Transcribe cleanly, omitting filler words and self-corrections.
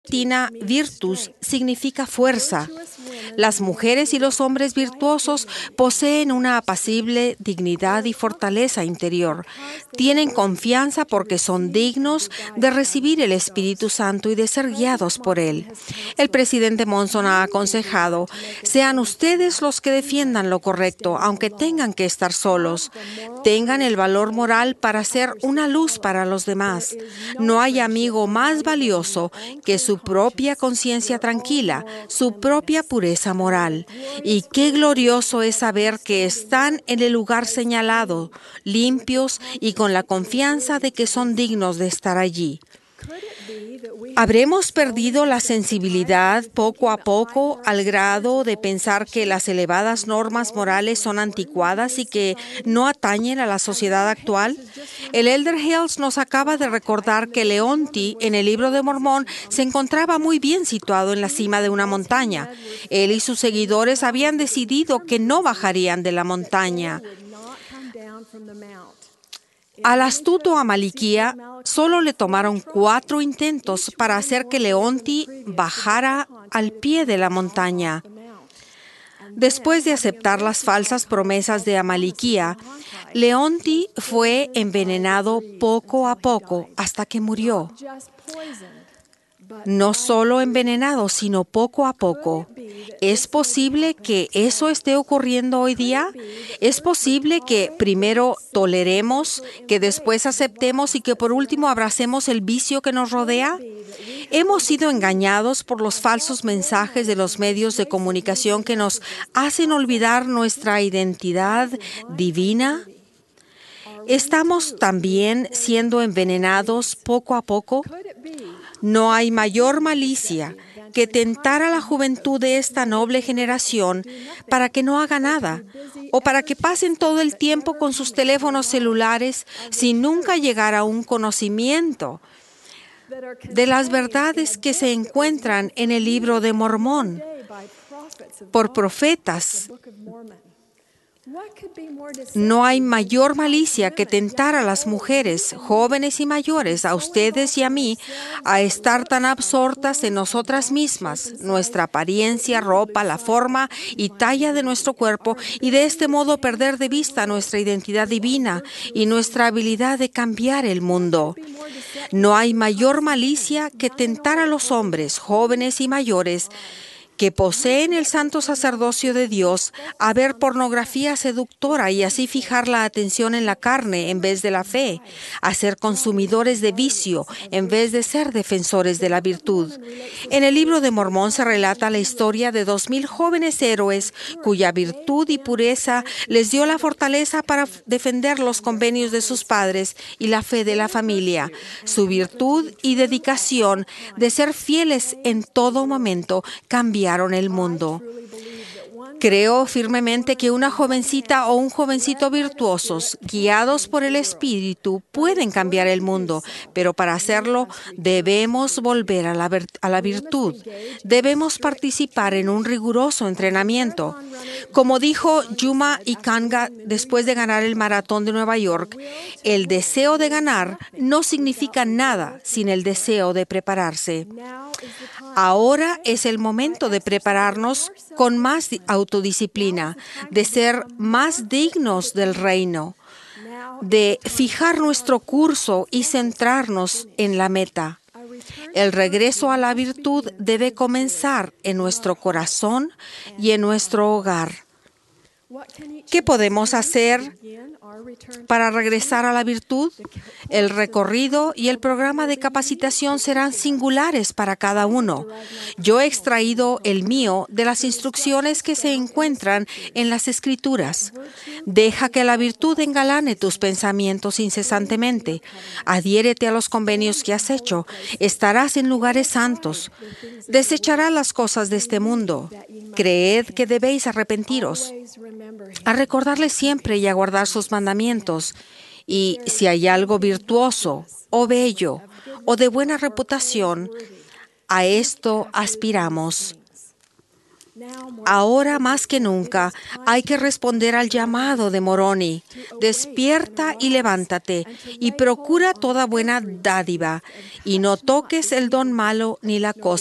latina virtus significa fuerza. Las mujeres y los hombres virtuosos poseen una apacible dignidad y fortaleza interior. Tienen confianza porque son dignos de recibir el Espíritu Santo y de ser guiados por Él. El presidente Monson ha aconsejado: sean ustedes los que defiendan lo correcto, aunque tengan que estar solos. Tengan el valor moral para ser una luz para los demás. No hay amigo más valioso que su propia conciencia tranquila, su propia pureza moral. Y qué glorioso es saber que están en el lugar señalado, limpios y con la confianza de que son dignos de estar allí. ¿Habremos perdido la sensibilidad poco a poco al grado de pensar que las elevadas normas morales son anticuadas y que no atañen a la sociedad actual? El Elder Hales nos acaba de recordar que Leonti, en el Libro de Mormón, se encontraba muy bien situado en la cima de una montaña. Él y sus seguidores habían decidido que no bajarían de la montaña. Al astuto Amaliquía solo le tomaron 4 intentos para hacer que Leonti bajara al pie de la montaña. Después de aceptar las falsas promesas de Amaliquía, Leonti fue envenenado poco a poco hasta que murió. No solo envenenado, sino poco a poco. ¿Es posible que eso esté ocurriendo hoy día? ¿Es posible que primero toleremos, que después aceptemos y que por último abracemos el vicio que nos rodea? ¿Hemos sido engañados por los falsos mensajes de los medios de comunicación que nos hacen olvidar nuestra identidad divina? ¿Estamos también siendo envenenados poco a poco? No hay mayor malicia que tentar a la juventud de esta noble generación para que no haga nada, o para que pasen todo el tiempo con sus teléfonos celulares sin nunca llegar a un conocimiento de las verdades que se encuentran en el Libro de Mormón por profetas. No hay mayor malicia que tentar a las mujeres, jóvenes y mayores, a ustedes y a mí, a estar tan absortas en nosotras mismas, nuestra apariencia, ropa, la forma y talla de nuestro cuerpo, y de este modo perder de vista nuestra identidad divina y nuestra habilidad de cambiar el mundo. No hay mayor malicia que tentar a los hombres, jóvenes y mayores, que poseen el santo sacerdocio de Dios, a ver pornografía seductora y así fijar la atención en la carne en vez de la fe, a ser consumidores de vicio en vez de ser defensores de la virtud. En el Libro de Mormón se relata la historia de 2000 jóvenes héroes cuya virtud y pureza les dio la fortaleza para defender los convenios de sus padres y la fe de la familia. Su virtud y dedicación de ser fieles en todo momento cambiaron el mundo. Creo firmemente que una jovencita o un jovencito virtuosos, guiados por el Espíritu, pueden cambiar el mundo, pero para hacerlo debemos volver a la virtud. Debemos participar en un riguroso entrenamiento. Como dijo Yuma Ikanga después de ganar el maratón de Nueva York, el deseo de ganar no significa nada sin el deseo de prepararse. Ahora es el momento de prepararnos con más autodisciplina, de ser más dignos del reino, de fijar nuestro curso y centrarnos en la meta. El regreso a la virtud debe comenzar en nuestro corazón y en nuestro hogar. ¿Qué podemos hacer para regresar a la virtud? El recorrido y el programa de capacitación serán singulares para cada uno. Yo he extraído el mío de las instrucciones que se encuentran en las Escrituras. Deja que la virtud engalane tus pensamientos incesantemente. Adhiérete a los convenios que has hecho. Estarás en lugares santos. Desecharás las cosas de este mundo. Creed que debéis arrepentiros, a recordarle siempre y a guardar sus mandamientos. Y si hay algo virtuoso o bello o de buena reputación, a esto aspiramos. Ahora más que nunca hay que responder al llamado de Moroni. Despierta y levántate, y procura toda buena dádiva, y no toques el don malo ni la cosa